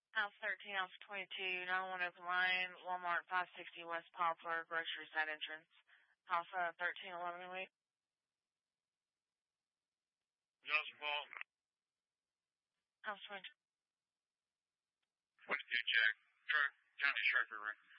House 13, House 22, 901 open line, Walmart 560 West Poplar, grocery side entrance. House 13, 11 wait. Just Paul. House 22. 22 check. County Sheriff, right?